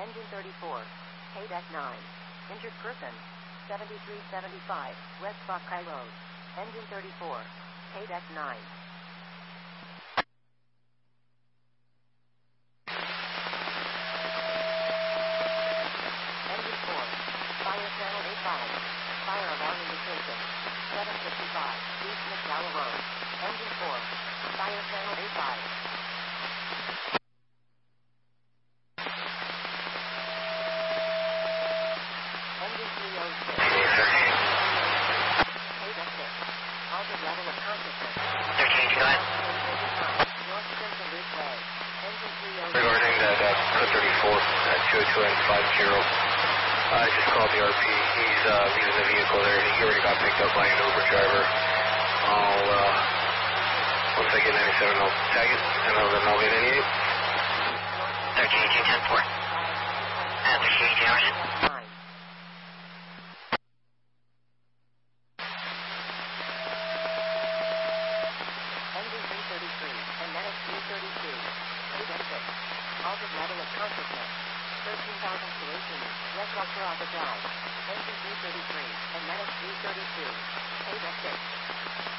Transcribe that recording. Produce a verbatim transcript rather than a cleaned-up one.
Engine thirty-four. K-Deck nine. Injured person. seventy-three seventy-five, West Buckeye Road. Engine thirty-four. K-Deck nine. Engine four. Fire channel A five. Fire alarm indication. seven fifty-five, East McDowell Road. Engine four. Fire channel A five. Engine three oh six. K-Deck six. Altered level of consciousness. thirteen, go ahead. North Crimson Ridge Way. Engine three oh six. Regarding that uh, code thirty-four at two oh two and five zero, I just called the R P. He's uh, leaving the vehicle there. He already got picked up by an Uber driver. I'll, uh, once I get ninety-seven, I'll tag it, and I'll, then I'll get ninety-eight. thirteen eighteen ten four. Uh, thirteen eighteen Emerson. Nine. Engine three thirty-three, and Medic three thirty-two. K-Deck six. Altered level of consciousness. thirteen thousand to eighteen, West Oscarada Drive. Engine three thirty-three, and Medic three thirty-two. K-Deck six.